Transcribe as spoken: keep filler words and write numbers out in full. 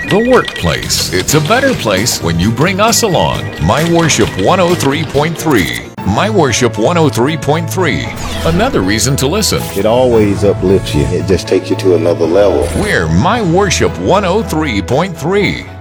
the workplace. It's a better place when you bring us along. My Worship one oh three point three. My Worship one oh three point three. Another reason to listen. It always uplifts you. It just takes you to another level. We're My Worship one oh three point three.